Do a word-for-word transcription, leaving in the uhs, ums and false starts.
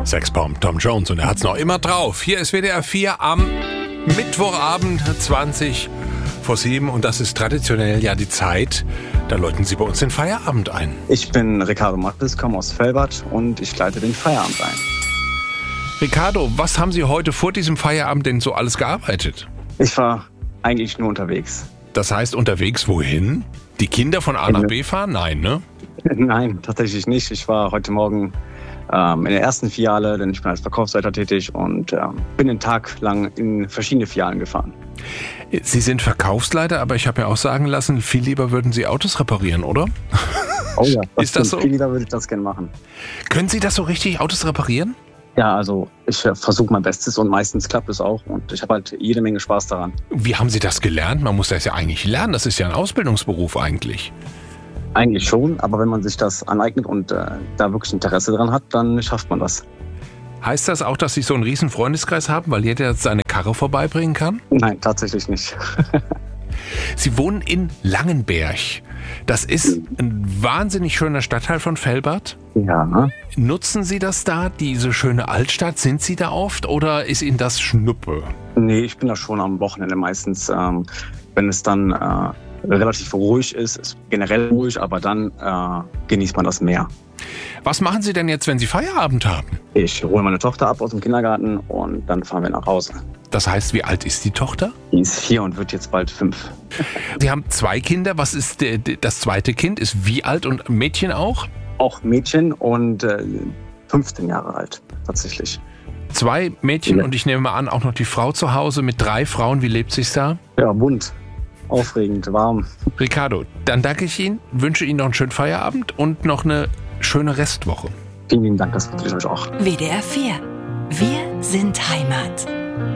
Sexbomb Tom Jones und er hat's noch immer drauf. Hier ist W D R vier am Mittwochabend zwanzig vor sieben und das ist traditionell ja die Zeit, da läuten Sie bei uns den Feierabend ein. Ich bin Ricardo Mattes, komme aus Velbert und ich leite den Feierabend ein. Ricardo, was haben Sie heute vor diesem Feierabend denn so alles gearbeitet? Ich war eigentlich nur unterwegs. Das heißt unterwegs wohin? Die Kinder von A nach B fahren? Nein, ne? Nein, tatsächlich nicht. Ich war heute Morgen ähm, in der ersten Filiale, denn ich bin als Verkaufsleiter tätig und ähm, bin den Tag lang in verschiedene Filialen gefahren. Sie sind Verkaufsleiter, aber ich habe mir auch sagen lassen, viel lieber würden Sie Autos reparieren, oder? Oh ja, das ist das so? Viel lieber würde ich das gerne machen. Können Sie das so richtig, Autos reparieren? Ja, also ich äh, versuche mein Bestes und meistens klappt es auch und ich habe halt jede Menge Spaß daran. Wie haben Sie das gelernt? Man muss das ja eigentlich lernen, das ist ja ein Ausbildungsberuf eigentlich. Eigentlich schon, aber wenn man sich das aneignet und äh, da wirklich Interesse dran hat, dann schafft man das. Heißt das auch, dass Sie so einen riesen Freundeskreis haben, weil jeder seine Karre vorbeibringen kann? Nein, tatsächlich nicht. Sie wohnen in Langenberg. Das ist ein wahnsinnig schöner Stadtteil von Velbert. Ja. Nutzen Sie das da, diese schöne Altstadt? Sind Sie da oft oder ist Ihnen das Schnuppe? Nee, ich bin da schon am Wochenende meistens, ähm, wenn es dann äh, relativ ruhig ist, ist generell ruhig, aber dann äh, genießt man das mehr. Was machen Sie denn jetzt, wenn Sie Feierabend haben? Ich hole meine Tochter ab aus dem Kindergarten und dann fahren wir nach Hause. Das heißt, wie alt ist die Tochter? Die ist vier und wird jetzt bald fünf. Sie haben zwei Kinder. Was ist der, das zweite Kind? Ist wie alt und Mädchen auch? Auch Mädchen und äh, fünfzehn Jahre alt, tatsächlich. Zwei Mädchen Ja. und ich nehme mal an, auch noch die Frau zu Hause mit drei Frauen. Wie lebt sich's da? Ja, bunt, aufregend, warm. Ricardo, dann danke ich Ihnen, wünsche Ihnen noch einen schönen Feierabend und noch eine schöne Restwoche. Vielen lieben Dank, das wünsche ich euch auch. W D R vier. Wir sind Heimat.